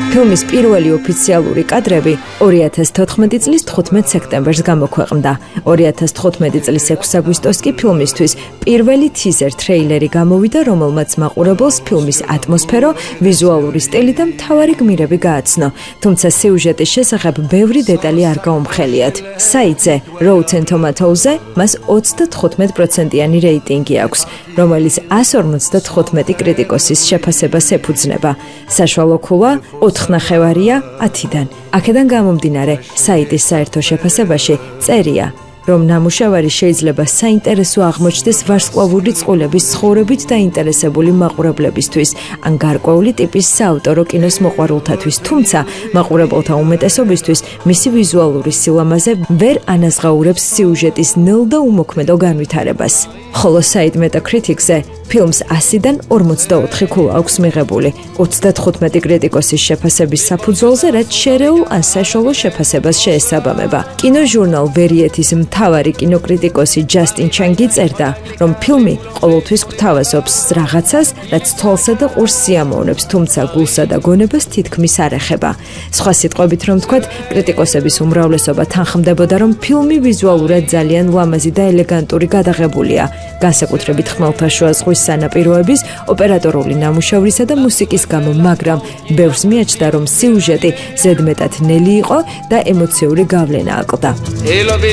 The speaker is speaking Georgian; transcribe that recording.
ფილმის პირველი ოფიციალური კადრები 2014 წლის 15 სექტემბერს გამოქვეყნდა. 2015 წლის 6 აგვისტოს კი ფილმისთვის პირველი თიზერ ტრეილერი გამოვიდა, რომელმაც მაყურებელს ფილმის ატმოსფერო, ვიზუალური სტილი და მთავარი გმირები გააცნო. თუმცა სიუჟეტის შესახებ ბევრი დეტალი არ გაუმხელიათ. საიტზე Rotten Tomatoes-ზე მას 95%-იანი რეიტინგი აქვს, რომელიც 155 კრიტიკოსის შეფასებას ეფუძნება. საშუალო ქულა 4.5-ია 10-დან. აქედან გამომდინარე, საიტის საერთო შეფასებაში წერია, რომ ნამუშევარი შეიძლება საინტერესო აღმოჩნდეს ვარსკვლავური წყვილების ცხოვრებით დაინტერესებული მაყურებლებისთვის, ან გარკვეული ტიპის საავტორო კინოს მოყვარულთათვის, თუმცა მაყურებელთა უმეტესობისთვის მისი ვიზუალური სილამაზე ვერ ანაზღაურებს სიუჟეტის ნელ და უმოქმედო განვითარებას. ხოლო საიტ Metacritic-ზე ფილმს 100-დან 44 ქულა აქვს მიღებული, 35 კრიტიკოსის შეფასების საფუძველზე, რაც შერეულ ან საშუალო შეფასებას შეესაბამება. კინოჟურნალ Variety-ის მთავარი კინოკრიტიკოსი ჯასტინ ჩანგი წერდა, რომ ფილმი ყოველთვის გვთავაზობს რაღაცას, რაც თვალსა და ყურს სიამოვნებს, თუმცა გულსა და გონებას თითქმის არ ეხება. სხვა სიტყვებით რომ ვთქვათ, კრიტიკოსების უმრავლესობა თანხმდებოდა, რომ ფილმი ვიზუალურად ძალიან ლამაზი და ელეგანტური გადაღებულია, განსაკუთრებით ხმელთაშუა ზღვის სანაპიროების, ოპერატორული ნამუშევრისა და მუსიკის გამო, მაგრამ ბევრს მიაჩნდა, რომ სიუჟეტი ზედმეტად ნელი იყო და ემოციური გავლენა აკლდა.